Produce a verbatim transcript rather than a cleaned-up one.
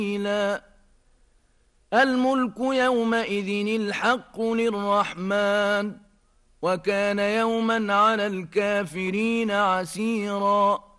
الملك يومئذ الحق للرحمن وكان يوما على الكافرين عسيرا